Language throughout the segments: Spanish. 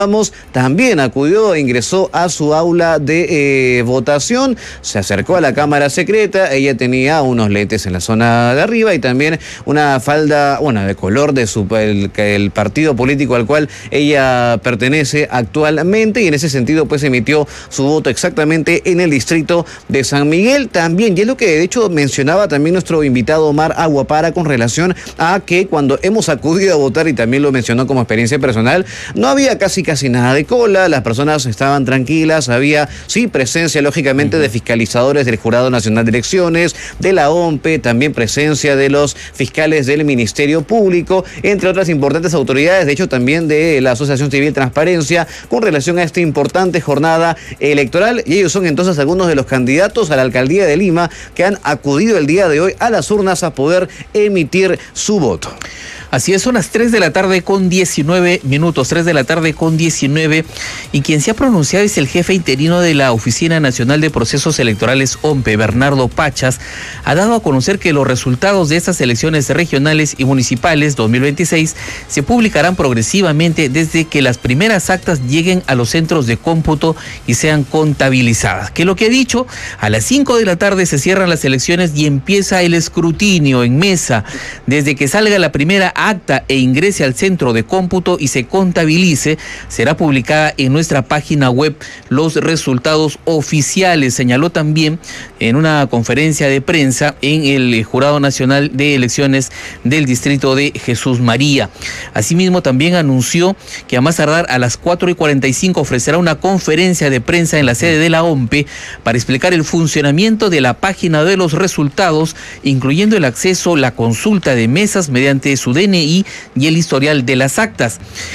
también acudió e ingresó a su aula de votación, se acercó a la cámara secreta, ella tenía unos lentes en la zona de arriba y también una falda, bueno, de color de el partido político al cual ella pertenece actualmente, y en ese sentido pues emitió su voto exactamente en el distrito de San Miguel también, y es lo que de hecho mencionaba también nuestro invitado Omar Aguapara con relación a que cuando hemos acudido a votar, y también lo mencionó como experiencia personal, no había casi nada de cola, las personas estaban tranquilas, había sí presencia lógicamente de fiscalizadores del Jurado Nacional de Elecciones, de la OMPE, también presencia de los fiscales del Ministerio Público, entre otras importantes autoridades, de hecho también de la Asociación Civil Transparencia, con relación a esta importante jornada electoral, y ellos son entonces algunos de los candidatos a la alcaldía de Lima que han acudido el día de hoy a las urnas a poder emitir su voto. Así es, son las 3 de la tarde con 19 minutos, 3 de la tarde con 19, y quien se ha pronunciado es el jefe interino de la Oficina Nacional de Procesos Electorales OMPE, Bernardo Pachas. Ha dado a conocer que los resultados de estas elecciones regionales y municipales 2026 se publicarán progresivamente desde que las primeras actas lleguen a los centros de cómputo y sean contabilizadas. Que lo que he dicho, a las 5 de la tarde se cierran las elecciones y empieza el escrutinio en mesa. Desde que salga la primera acta e ingrese al centro de cómputo y se contabilice, será publicada en nuestra página web los resultados oficiales, señaló también en una conferencia de prensa en el Jurado Nacional de Elecciones del Distrito de Jesús María. Asimismo, también anunció que a más tardar a las 4:45 ofrecerá una conferencia de prensa en la sede de la OMPE para explicar el funcionamiento de la página de los resultados, incluyendo el acceso, la consulta de mesas mediante su DNI y el historial de las actas.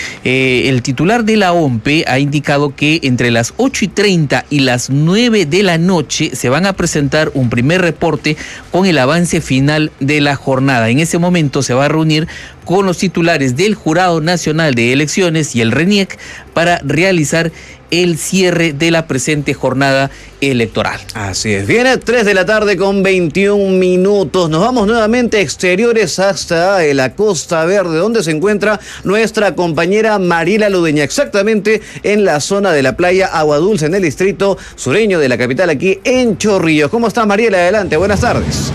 El titular de la OMPE ha indicado que entre las 8:30 y las 9 de la noche se van a presentar un primer reporte con el avance final de la jornada. En ese momento se va a reunir con los titulares del Jurado Nacional de Elecciones y el RENIEC para realizar el cierre de la presente jornada electoral. Así es, viene 3 de la tarde con 21 minutos. Nos vamos nuevamente a exteriores hasta la Costa Verde, donde se encuentra nuestra compañera Mariela Ludeña, exactamente en la zona de la playa Agua Dulce, en el distrito sureño de la capital, aquí en Chorrillos. ¿Cómo está, Mariela? Adelante, buenas tardes.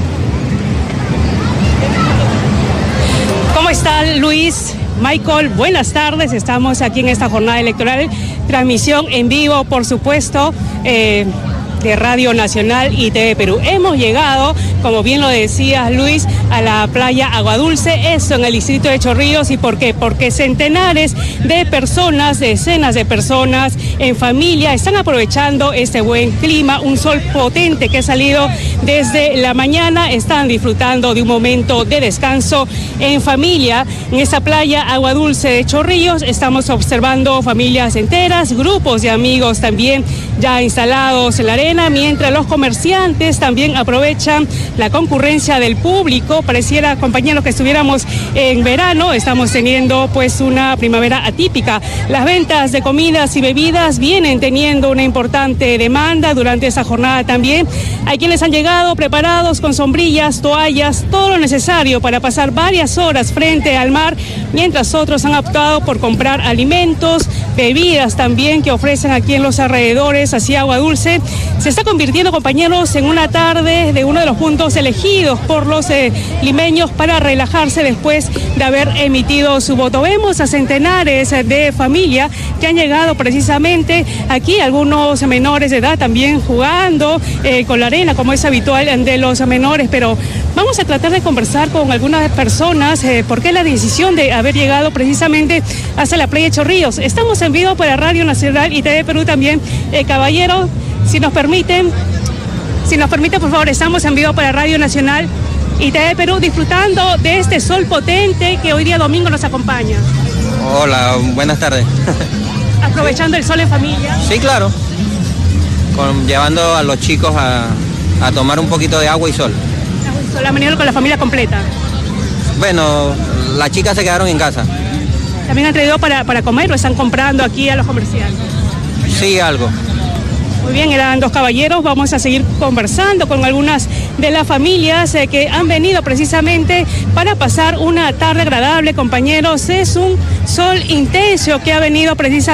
¿Cómo está, Luis? Michael, buenas tardes. Estamos aquí en esta jornada electoral, transmisión en vivo, por supuesto, de Radio Nacional y TV Perú. Hemos llegado, como bien lo decías, Luis, a la playa Agua Dulce, esto en el distrito de Chorrillos. ¿Y por qué? Porque centenares de personas, decenas de personas en familia están aprovechando este buen clima, un sol potente que ha salido desde la mañana, están disfrutando de un momento de descanso en familia. En esta playa Agua Dulce de Chorrillos estamos observando familias enteras, grupos de amigos también ya instalados en la arena, mientras los comerciantes también aprovechan la concurrencia del público. Pareciera, compañeros, que estuviéramos en verano. Estamos teniendo pues una primavera atípica. Las ventas de comidas y bebidas vienen teniendo una importante demanda durante esta jornada también. Hay quienes han llegado preparados con sombrillas, toallas, todo lo necesario para pasar varias horas frente al mar, mientras otros han optado por comprar alimentos, bebidas también que ofrecen aquí en los alrededores, así Agua Dulce se está convirtiendo, compañeros, en una tarde de uno de los puntos elegidos por los limeños para relajarse después de haber emitido su voto. Vemos a centenares de familias que han llegado precisamente aquí, algunos menores de edad también jugando con la arena, como es habitual de los menores, pero vamos a tratar de conversar con algunas personas por qué la decisión de haber llegado precisamente hasta la playa de Chorrillos. Estamos en vivo para Radio Nacional y TV Perú también. Caballero, si nos permite, por favor, estamos en vivo para Radio Nacional y TV Perú, disfrutando de este sol potente que hoy día domingo nos acompaña. Hola, buenas tardes. ¿Aprovechando el sol en familia? Sí, claro. Llevando a los chicos a tomar un poquito de agua y sol. ¿La han venido con la familia completa? Bueno, las chicas se quedaron en casa. ¿También han traído para comer o están comprando aquí a los comerciantes? Sí, algo. Muy bien, eran dos caballeros. Vamos a seguir conversando con algunas de las familias que han venido precisamente para pasar una tarde agradable, compañeros. Es un sol intenso que ha venido precisamente